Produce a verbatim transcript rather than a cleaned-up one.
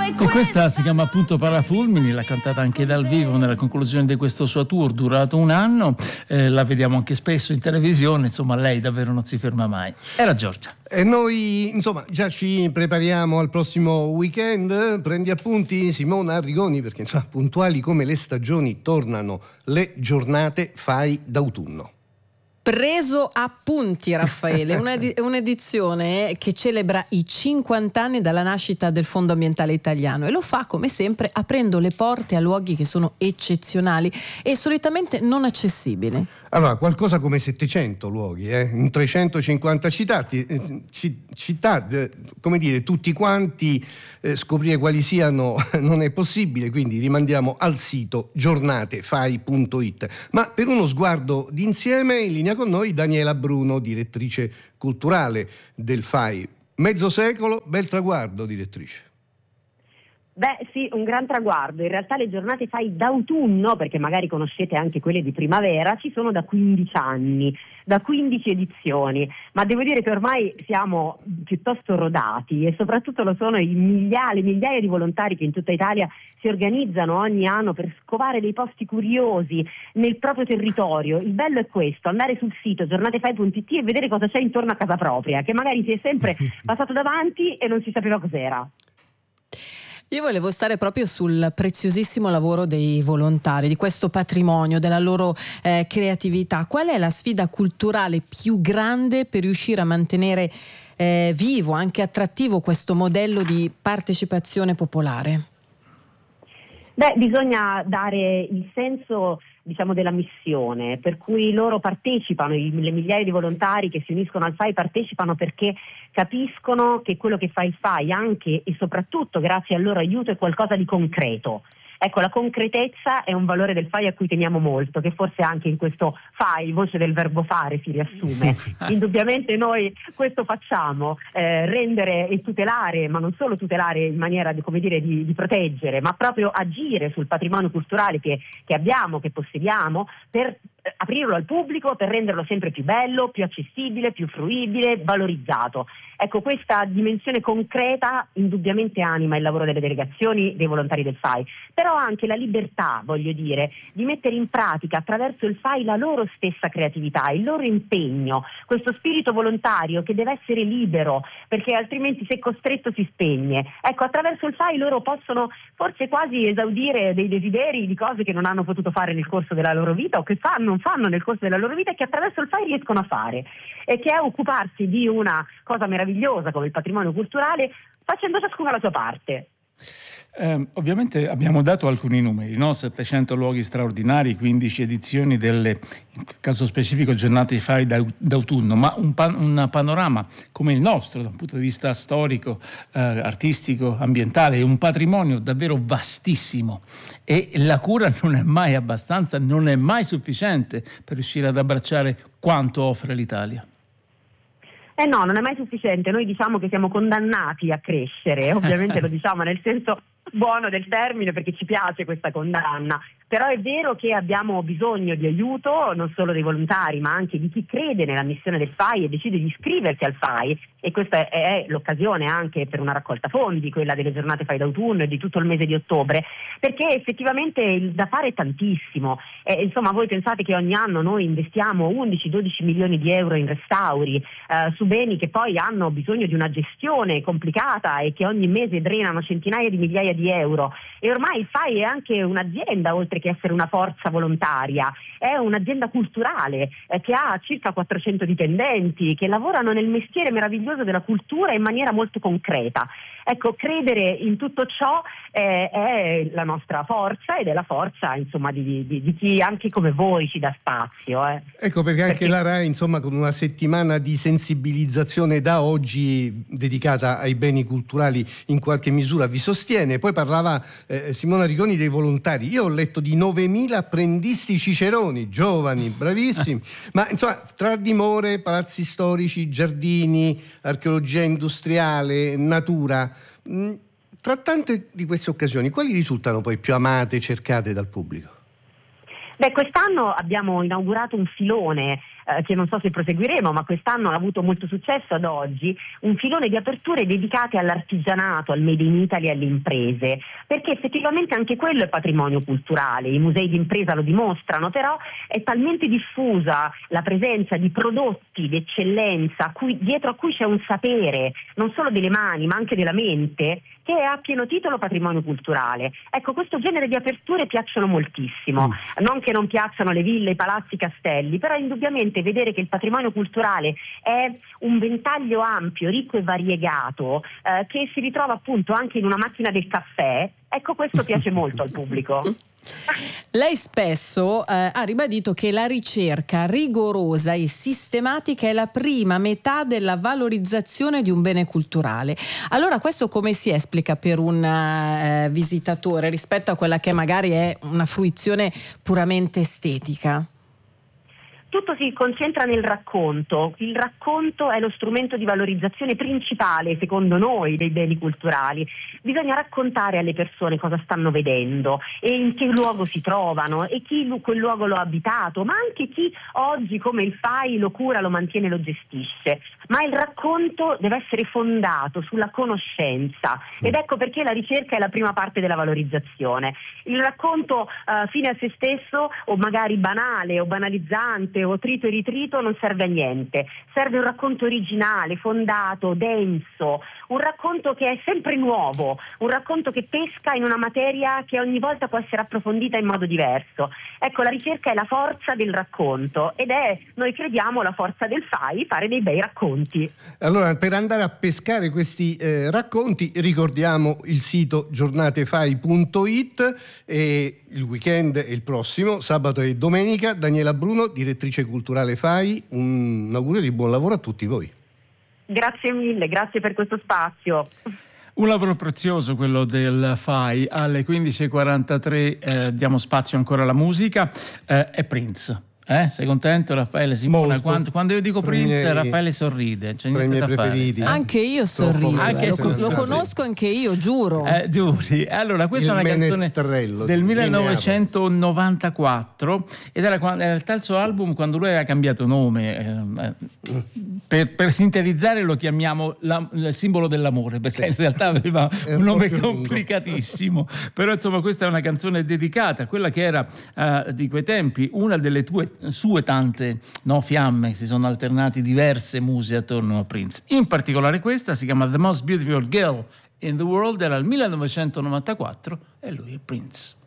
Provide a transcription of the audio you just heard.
E questa si chiama appunto Parafulmini, l'ha cantata anche dal vivo nella conclusione di questo suo tour durato un anno, eh, la vediamo anche spesso in televisione, insomma lei davvero non si ferma mai. Era Giorgia. E noi insomma già ci prepariamo al prossimo weekend. Prendi appunti Simona Arrigoni, perché insomma puntuali come le stagioni tornano le giornate fai d'autunno. Preso appunti, Raffaele, Un'edi- un'edizione che celebra i cinquanta anni dalla nascita del Fondo Ambientale Italiano, e lo fa come sempre aprendo le porte a luoghi che sono eccezionali e solitamente non accessibili. Allora, qualcosa come settecento luoghi, eh? in trecentocinquanta citati, eh, città, eh, come dire, tutti quanti eh, scoprire quali siano non è possibile, quindi rimandiamo al sito giornatefai punto it. Ma per uno sguardo d'insieme, in linea con noi Daniela Bruno, direttrice culturale del F A I. Mezzo secolo, bel traguardo, direttrice. Beh sì, un gran traguardo. In realtà le giornate F A I d'autunno, perché magari conoscete anche quelle di primavera, ci sono da quindici anni, da quindici edizioni, ma devo dire che ormai siamo piuttosto rodati, e soprattutto lo sono i migliaia, le migliaia di volontari che in tutta Italia si organizzano ogni anno per scovare dei posti curiosi nel proprio territorio. Il bello è questo: andare sul sito giornatefai punto it e vedere cosa c'è intorno a casa propria, che magari si è sempre passato davanti e non si sapeva cos'era. Io volevo stare proprio sul preziosissimo lavoro dei volontari, di questo patrimonio, della loro eh, creatività. Qual è la sfida culturale più grande per riuscire a mantenere eh, vivo, anche attrattivo, questo modello di partecipazione popolare? Beh, bisogna dare il senso, diciamo, della missione, per cui loro partecipano, i, le migliaia di volontari che si uniscono al F A I partecipano perché capiscono che quello che fa il F A I, anche e soprattutto grazie al loro aiuto, è qualcosa di concreto. Ecco, la concretezza è un valore del F A I a cui teniamo molto, che forse anche in questo F A I, voce del verbo fare, si riassume. Indubbiamente noi questo facciamo, eh, rendere e tutelare, ma non solo tutelare in maniera di, come dire, di, di proteggere, ma proprio agire sul patrimonio culturale che, che abbiamo, che possediamo, per aprirlo al pubblico, per renderlo sempre più bello, più accessibile, più fruibile, valorizzato. Ecco, questa dimensione concreta indubbiamente anima il lavoro delle delegazioni, dei volontari del F A I, però anche la libertà, voglio dire, di mettere in pratica attraverso il F A I la loro stessa creatività, il loro impegno, questo spirito volontario che deve essere libero, perché altrimenti se costretto si spegne. Ecco, attraverso il F A I loro possono forse quasi esaudire dei desideri di cose che non hanno potuto fare nel corso della loro vita, o che fanno, non fanno nel corso della loro vita, e che attraverso il F A I riescono a fare, e che è occuparsi di una cosa meravigliosa come il patrimonio culturale, facendo ciascuno la sua parte. Eh, ovviamente abbiamo dato alcuni numeri, no? settecento luoghi straordinari, quindici edizioni delle, in caso specifico, giornate F A I d'autunno, ma un, pan, un panorama come il nostro, da un punto di vista storico, eh, artistico, ambientale, è un patrimonio davvero vastissimo, e la cura non è mai abbastanza, non è mai sufficiente per riuscire ad abbracciare quanto offre l'Italia. Eh no, non è mai sufficiente. Noi diciamo che siamo condannati a crescere, ovviamente lo diciamo nel senso buono del termine, perché ci piace questa condanna, però è vero che abbiamo bisogno di aiuto, non solo dei volontari, ma anche di chi crede nella missione del F A I e decide di iscriversi al F A I, e questa è l'occasione anche per una raccolta fondi, quella delle giornate F A I d'autunno e di tutto il mese di ottobre, perché effettivamente il da fare è tantissimo. Eh, insomma, voi pensate che ogni anno noi investiamo undici dodici milioni di euro in restauri eh, su beni che poi hanno bisogno di una gestione complicata e che ogni mese drenano centinaia di migliaia di euro, e ormai il F A I è anche un'azienda, oltre che essere una forza volontaria, è un'azienda culturale eh, che ha circa quattrocento dipendenti che lavorano nel mestiere meraviglioso della cultura in maniera molto concreta. Ecco, credere in tutto ciò eh, è la nostra forza, ed è la forza, insomma, di, di, di chi anche come voi ci dà spazio. Eh. Ecco perché anche perché... la RAI, insomma, con una settimana di sensibilizzazione da oggi dedicata ai beni culturali, in qualche misura vi sostiene. Poi parlava eh, Simona Arrigoni dei volontari. Io ho letto di novemila apprendisti ciceroni, giovani, bravissimi, ma insomma tra dimore, palazzi storici, giardini, archeologia industriale, natura. Tra tante di queste occasioni, quali risultano poi più amate, cercate dal pubblico? Beh, quest'anno abbiamo inaugurato un filone eh, che non so se proseguiremo, ma quest'anno ha avuto molto successo ad oggi, un filone di aperture dedicate all'artigianato, al Made in Italy e alle imprese, perché effettivamente anche quello è patrimonio culturale, i musei d'impresa lo dimostrano, però è talmente diffusa la presenza di prodotti d'eccellenza a cui, dietro a cui c'è un sapere, non solo delle mani ma anche della mente, che è a pieno titolo patrimonio culturale. Ecco, questo genere di aperture piacciono moltissimo, mm. non che non piacciono le ville, i palazzi, i castelli, però indubbiamente vedere che il patrimonio culturale è un ventaglio ampio, ricco e variegato, eh, che si ritrova appunto anche in una macchina del caffè, ecco, questo piace molto al pubblico. Lei spesso eh, ha ribadito che la ricerca rigorosa e sistematica è la prima metà della valorizzazione di un bene culturale. Allora questo come si esplica per un eh, visitatore rispetto a quella che magari è una fruizione puramente estetica? Tutto si concentra nel racconto. Il racconto è lo strumento di valorizzazione principale, secondo noi, dei beni culturali. Bisogna raccontare alle persone cosa stanno vedendo e in che luogo si trovano e chi quel luogo lo ha abitato, ma anche chi oggi, come il F A I, lo cura, lo mantiene, lo gestisce. Ma il racconto deve essere fondato sulla conoscenza ed ecco perché la ricerca è la prima parte della valorizzazione. Il racconto uh, fine a se stesso o magari banale o banalizzante o trito e ritrito non serve a niente, serve un racconto originale, fondato, denso, un racconto che è sempre nuovo, un racconto che pesca in una materia che ogni volta può essere approfondita in modo diverso. Ecco, la ricerca è la forza del racconto ed è, noi crediamo, la forza del F A I, fare dei bei racconti. Allora, per andare a pescare questi eh, racconti ricordiamo il sito giornatefai punto it e il weekend è il prossimo, sabato e domenica. Daniela Bruno, direttrice culturale F A I, un augurio di buon lavoro a tutti voi. Grazie mille, grazie per questo spazio. Un lavoro prezioso quello del F A I. Alle quindici e quarantatré eh, diamo spazio ancora alla musica. Eh, è Prince. Eh? Sei contento, Raffaele Simona? Quando, quando io dico Prince, miei, Raffaele sorride. C'è niente da preferiti. fare. Eh? Anche io sorrido. Anche lo, tu, lo conosco anche io, giuro. Eh, giuri. Allora, questa il è una canzone del millenovecentonovantaquattro ed era, quando, era il terzo album quando lui aveva cambiato nome. Eh, per, per sintetizzare lo chiamiamo la, il simbolo dell'amore, perché in realtà aveva un, un nome complicatissimo. Però insomma questa è una canzone dedicata a quella che era uh, di quei tempi una delle tue sue tante no, fiamme, si sono alternati diverse muse attorno a Prince. In particolare questa si chiama The Most Beautiful Girl in the World, era il millenovecentonovantaquattro e lui è Prince.